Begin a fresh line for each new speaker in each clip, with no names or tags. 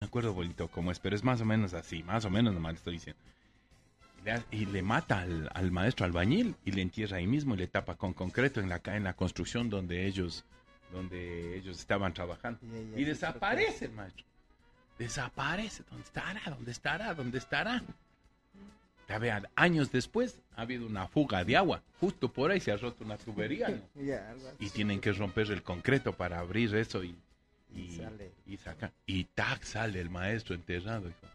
acuerdo bonito cómo es, pero es más o menos así, más o menos nomás le estoy diciendo. Y le mata al maestro albañil y le entierra ahí mismo y le tapa con concreto en la construcción donde ellos estaban trabajando. Y desaparece el maestro. Desaparece. ¿Dónde estará? Ya vean, años después ha habido una fuga de agua. Justo por ahí se ha roto una tubería, ¿no? Y tienen que romper el concreto para abrir eso y sacar. Y tac, sale el maestro enterrado, hijo.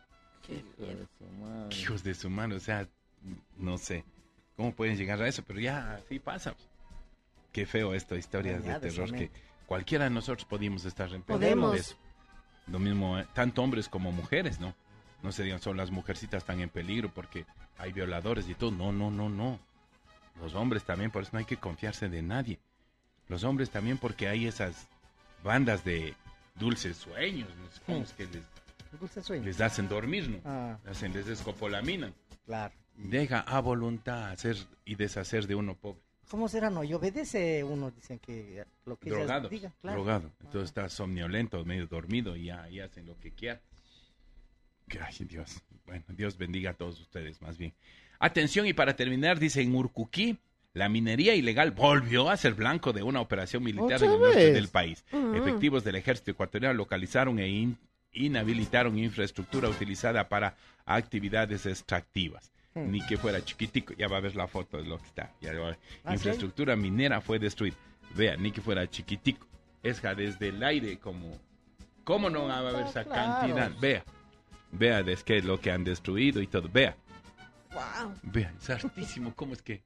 Qué hijos de su mano, o sea, no sé cómo pueden llegar a eso, pero ya así pasa. Qué feo esto, historias de terror que cualquiera de nosotros podemos estar en peligro de eso. Lo mismo, tanto hombres como mujeres, ¿no? No se digan, solo las mujercitas están en peligro porque hay violadores y todo. No. Los hombres también, por eso no hay que confiarse de nadie. Los hombres también porque hay esas bandas de dulces sueños, no sé cómo es que les hacen dormir, ¿no? Les descopolaminan.
Claro.
Deja a voluntad hacer y deshacer de uno pobre.
¿Cómo será? No, y obedece uno, dicen que lo que
drogado,
diga. Claro.
Drogado. Entonces está somnoliento, medio dormido y ya hacen lo que quieran. Ay, Dios. Bueno, Dios bendiga a todos ustedes, más bien. Atención, y para terminar, dice en Urcuquí, la minería ilegal volvió a ser blanco de una operación militar en el norte del país. Efectivos del ejército ecuatoriano localizaron e inhabilitaron infraestructura utilizada para actividades extractivas. Ni que fuera chiquitico, ya va a ver la foto de lo que está. Infraestructura minera fue destruida. Vea, ni que fuera chiquitico. Es desde el aire ¿cómo no va a haber esa cantidad? Vea es que lo que han destruido y todo. Vea.
Wow.
Vea, es hartísimo. ¿Cómo es que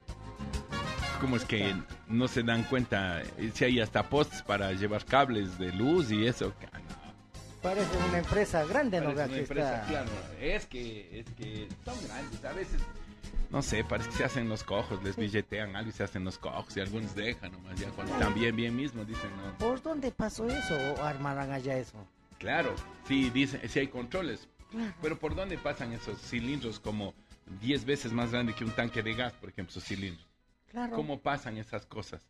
no se dan cuenta? Si hay hasta postes para llevar cables de luz y eso.
Parece una empresa grande, ¿no?
Parece una empresa, claro. Es que son grandes. A veces, no sé, parece que se hacen los cojos, les billetean algo y se hacen los cojos y algunos dejan nomás. Ya cuando están bien mismo dicen no.
¿Por dónde pasó eso o armarán allá eso?
Claro, sí, dicen, sí hay controles. Claro. Pero ¿por dónde pasan esos cilindros como 10 veces más grande que un tanque de gas, por ejemplo, esos cilindros?
Claro.
¿Cómo pasan esas cosas?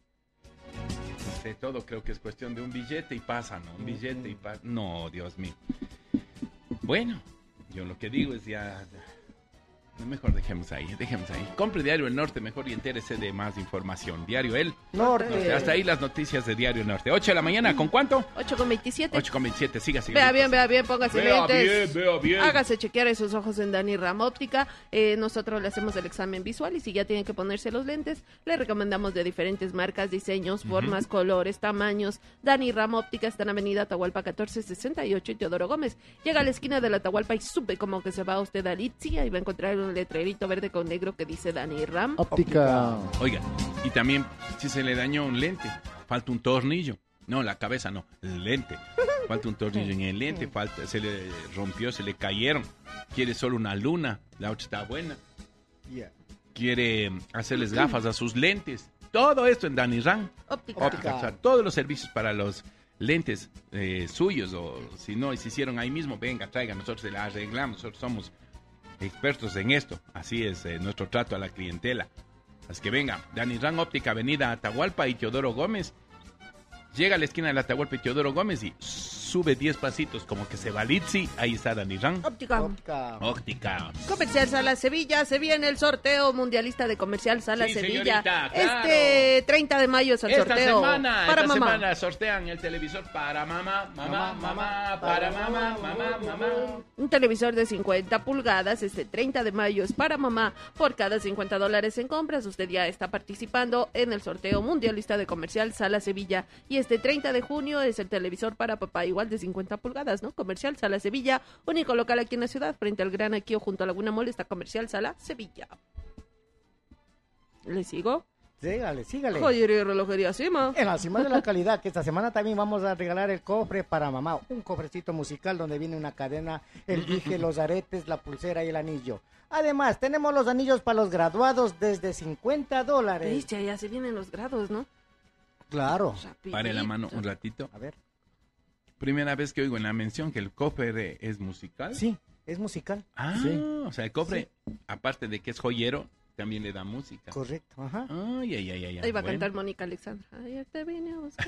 No sé, todo creo que es cuestión de un billete y pasa, ¿no? Un billete y pasa. No, Dios mío. Bueno, yo lo que digo es ya... Mejor dejemos ahí. Compre Diario El Norte mejor y entérese de más información. Diario El Norte. Hasta ahí las noticias de Diario El Norte. 8 de la mañana, ¿con cuánto?
8:27.
8:27, siga.
Vea bien, póngase lentes.
Vea bien.
Hágase chequear esos ojos en Dani Ram Óptica. Nosotros le hacemos el examen visual y si ya tienen que ponerse los lentes, le recomendamos de diferentes marcas, diseños, formas, colores, tamaños. Dani Ram Óptica está en Avenida Atahualpa 1468 y Teodoro Gómez. Llega a la esquina de la Atahualpa y sube como que se va usted a Litsi, ahí va a encontrar un letrerito verde con negro que dice Dani Ram
Óptica.
Oiga, y también si se le dañó un lente, falta un tornillo. No, la cabeza no, el lente. Falta un tornillo en el lente, se le rompió, se le cayeron. Quiere solo una luna, la otra está buena. Quiere hacerles gafas a sus lentes. Todo esto en Dani Ram
Óptica.
O sea, todos los servicios para los lentes suyos, o si no, y se hicieron ahí mismo, venga, traigan, nosotros se la arreglamos, nosotros somos expertos en esto. Así es nuestro trato a la clientela. Así que venga, Dani Ram Óptica, Avenida Atahualpa y Teodoro Gómez. Llega a la esquina de la Atahualpa y Teodoro Gómez y sube 10 pasitos como que se va a Litsi. Ahí está Dani Ram Óptica.
Comercial Sala Sevilla, se viene el sorteo mundialista de Comercial Sala Sevilla.
Señorita, claro.
Este 30 de mayo es el sorteo.
Esta semana sortean el televisor para mamá, para mamá.
Un televisor de 50 pulgadas, este 30 de mayo es para mamá. Por cada $50 en compras, usted ya está participando en el sorteo mundialista de Comercial Sala Sevilla. Y este 30 de junio es el televisor para papá, igual de 50 pulgadas, ¿no? Comercial Sala Sevilla, único local aquí en la ciudad, frente al Gran Aquío, junto a Laguna Mall, está Comercial Sala Sevilla. ¿Le sigo?
Sígale.
Joyería y relojería Cima.
En la Cima de la Calidad, que esta semana también vamos a regalar el cofre para mamá. Un cofrecito musical donde viene una cadena, el dije, los aretes, la pulsera y el anillo. Además, tenemos los anillos para los graduados desde $50.
Viste, ya se vienen los grados, ¿no?
Claro.
Rapidito.
Pare la mano un ratito.
A ver.
Primera vez que oigo en la mención que el cofre es musical.
Sí, es musical.
Ah,
sí.
O sea, el cofre, aparte de que es joyero, también le da música.
Correcto, ajá.
Ay.
Ahí va a
Bueno.
cantar Mónica Alexandra. Ayer te vine a buscar.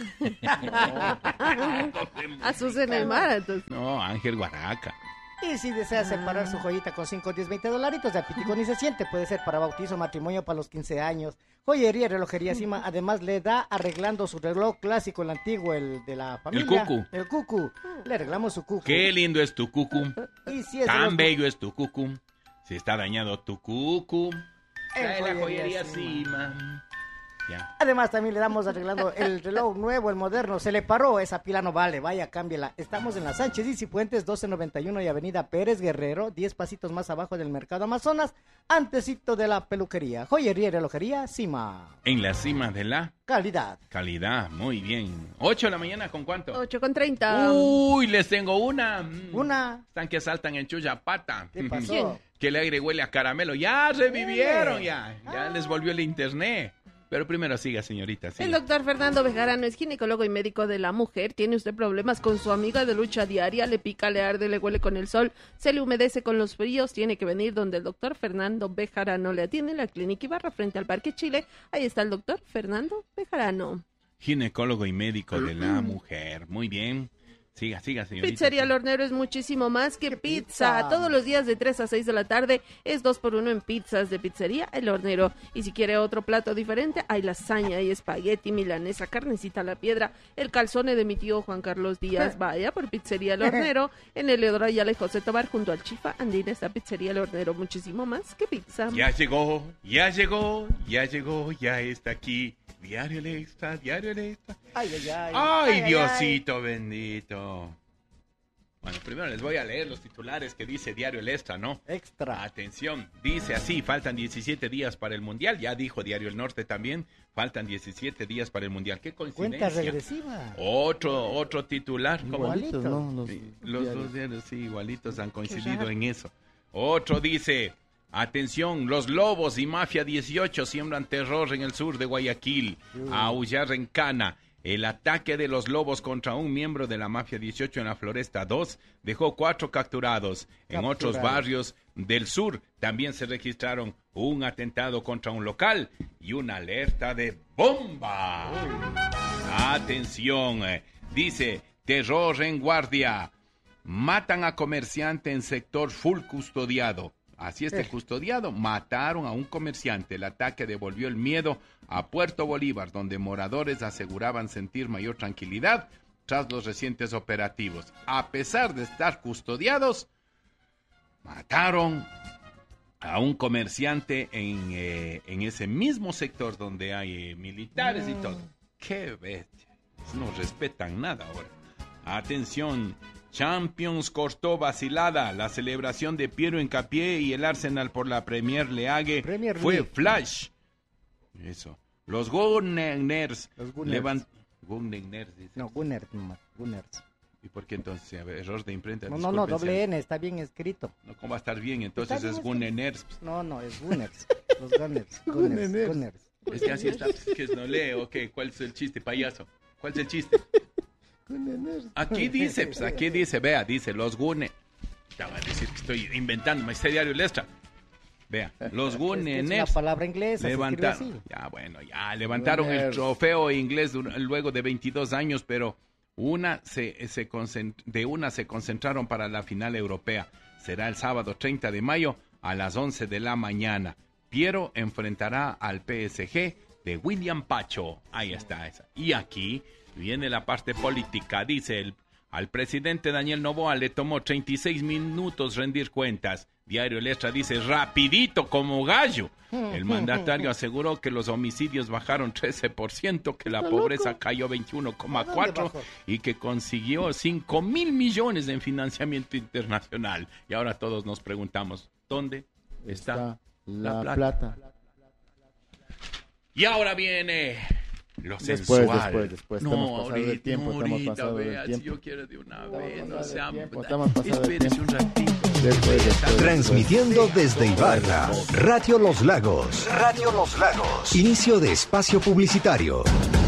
A Susana el Mar, entonces.
No, Ángel Guaraca.
Y si desea separar su joyita con 5, 10, 20 dolaritos, de apitico ni se siente. Puede ser para bautizo, matrimonio, para los 15 años. Joyería, relojería Cima. Además, le da arreglando su reloj clásico, el antiguo, el de la familia.
cucu.
El cucu. Le arreglamos su cucu.
Qué lindo es tu cucu.
Y si es de
Tan
los-
bello es tu cucu. Si está dañado tu cucu. Trae la
joyería
joyería Cima. Ya.
Además, también le damos arreglando el reloj nuevo, el moderno. Se le paró, esa pila no vale, vaya, cámbiela. Estamos en la Sánchez y Cifuentes, 1291 y Avenida Pérez Guerrero, 10 pasitos más abajo del Mercado Amazonas, antecito de la peluquería. Joyería y relojería Cima.
En la cima de la
Calidad.
calidad. Muy bien. 8 de la mañana, ¿con cuánto?
8:30.
Uy, les tengo una.
Una.
Están que saltan en Chuyapata.
¿Qué pasó?
¿Quién?
Que el aire huele a caramelo. Ya revivieron, ya. Ya les volvió el internet. Pero primero siga, señorita. Siga.
El doctor Fernando Bejarano es ginecólogo y médico de la mujer. ¿Tiene usted problemas con su amiga de lucha diaria? ¿Le pica, le arde, le huele con el sol? ¿Se le humedece con los fríos? Tiene que venir donde el doctor Fernando Bejarano le atiende en la Clínica Ibarra frente al Parque Chile. Ahí está el doctor Fernando Bejarano.
Ginecólogo y médico de la mujer. Muy bien. Siga, señorita.
Pizzería El Hornero es muchísimo más que pizza. Todos los días de 3 a 6 de la tarde es 2x1 en pizzas de Pizzería El Hornero. Y si quiere otro plato diferente, hay lasaña, hay espagueti, milanesa, carnecita a la piedra, el calzone de mi tío Juan Carlos Díaz. Vaya por Pizzería El Hornero. En el Leodoro Ayala y José Tobar, junto al Chifa Andina, está Pizzería El Hornero. Muchísimo más que pizza.
Ya llegó, ya está aquí. Diario El Extra. Ay, Diosito bendito. Bueno, primero les voy a leer los titulares que dice Diario El Extra, ¿no?
Extra.
Atención, dice así, faltan 17 días para el Mundial. Ya dijo Diario El Norte también, faltan 17 días para el Mundial. Qué coincidencia.
Cuenta regresiva.
Otro titular. ¿Cómo?
Igualitos, ¿no?
Sí, los dos diarios, sí, igualitos han coincidido en eso. Otro dice, atención, los lobos y Mafia 18 siembran terror en el sur de Guayaquil. A aullar en Cana. El ataque de los lobos contra un miembro de la Mafia 18 en la Floresta 2 dejó 4 capturados. En otros barrios del sur también se registraron un atentado contra un local y una alerta de bomba. Atención, dice, terror en guardia. Matan a comerciante en sector full custodiado. Así está custodiado. Mataron a un comerciante. El ataque devolvió el miedo a Puerto Bolívar, donde moradores aseguraban sentir mayor tranquilidad tras los recientes operativos. A pesar de estar custodiados, mataron a un comerciante en ese mismo sector donde hay militares y todo. ¡Qué bestia! No respetan nada ahora. Atención, Champions cortó vacilada. La celebración de Piero Hincapié y el Arsenal por la Premier League fue
League.
flash. Eso. Los Gunners
Los Gunners.
Gunners, dice.
No, Gunners, nomás, Gunners.
¿Y por qué entonces? A ver, error de imprenta.
No,
disculpen,
doble N, está bien escrito.
No, ¿cómo va a estar bien? Entonces
Está bien
es
escrito.
Gunners.
No, es Gunners. Los Gunners. Gunners.
Es que así está, es que no leo. Ok, ¿cuál es el chiste, payaso? ¿Cuál es el chiste? Aquí dice, vea, dice, los Gunners. Ya va a decir que estoy inventando, me este Diario El Extra. Vea, los
Es
Gunners
una palabra inglesa, se escribe
levantaron,
así.
levantaron el
Gunners.
trofeo inglés luego de 22 años, pero de una se concentraron para la final europea. Será el sábado 30 de mayo a las 11 de la mañana. Piero enfrentará al PSG de William Pacho. Ahí está esa. Y aquí viene la parte política. Dice al presidente Daniel Noboa le tomó 36 minutos rendir cuentas. Diario El Extra dice, rapidito como gallo. El mandatario aseguró que los homicidios bajaron 13%, que la pobreza cayó 21,4% y que consiguió 5,000 millones en financiamiento internacional. Y ahora todos nos preguntamos, ¿dónde está
la plata?
Y ahora viene lo
Después,
sensual.
después.
No,
Estamos pasado del tiempo,
no,
estamos
ahorita,
pasado del
vea,
tiempo.
si yo quiero de una
Estamos
vez, no
pasado del
sea...
tiempo, estamos pasado del
Espérese un ratito.
Después.
Transmitiendo desde Ibarra, Radio Los Lagos. Radio Los Lagos. Inicio de espacio publicitario.